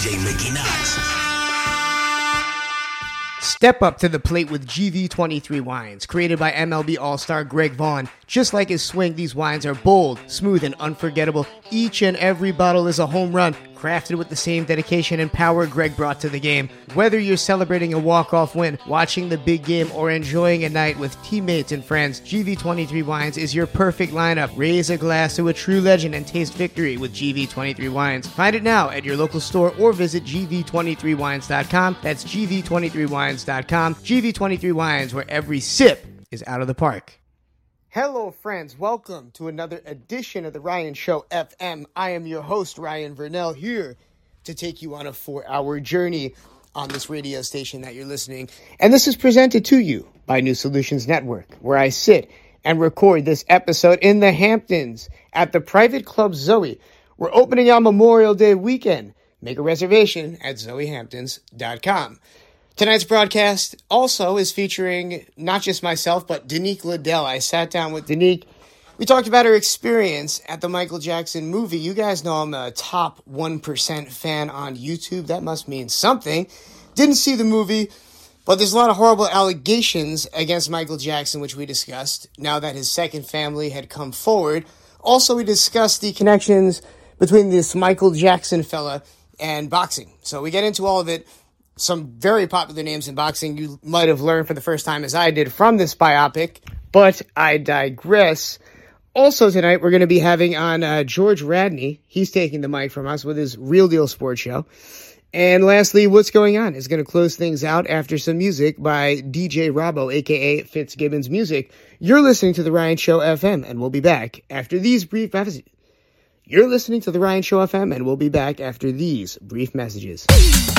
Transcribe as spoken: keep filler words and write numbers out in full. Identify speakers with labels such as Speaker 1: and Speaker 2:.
Speaker 1: J Mickey Knox.
Speaker 2: Step up to the plate with G V twenty-three wines, created by M L B All-Star Greg Vaughn. Just like his swing, these wines are bold, smooth, and unforgettable. Each and every bottle is a home run, crafted with the same dedication and power Greg brought to the game. Whether you're celebrating a walk-off win, watching the big game, or enjoying a night with teammates and friends, G V twenty-three Wines is your perfect lineup. Raise a glass to a true legend and taste victory with G V twenty-three Wines. Find it now at your local store or visit G V twenty-three wines dot com. That's G V twenty-three wines dot com. G V twenty-three Wines, where every sip is out of the park. Hello, friends. Welcome to another edition of the Ryan Show F M. I am your host, Ryan Vernell, here to take you on a four-hour journey on this radio station that you're listening. And this is presented to you by New Solutions Network, where I sit and record this episode in the Hamptons at the Private Club Zoe. We're opening on Memorial Day weekend. Make a reservation at zoe hamptons dot com. Tonight's broadcast also is featuring not just myself, but Danique Liddell. I sat down with Danique. We talked about her experience at the Michael Jackson movie. You guys know I'm a top one percent fan on YouTube. That must mean something. Didn't see the movie, but there's a lot of horrible allegations against Michael Jackson, which we discussed, now that his second family had come forward. Also, we discussed the connections between this Michael Jackson fella and boxing. So we get into all of it. Some very popular names in boxing you might have learned for the first time, as I did, from this biopic, but I digress. Also tonight, we're going to be having on uh, George Radney. He's taking the mic from us with his Real Deal Sports Show. And lastly, What's Going On is going to close things out after some music by D J Robbo, a k a. Fitzgibbons Music. You're listening to The Ryan Show F M, and we'll be back after these brief messages. You're listening to The Ryan Show F M, and we'll be back after these brief messages.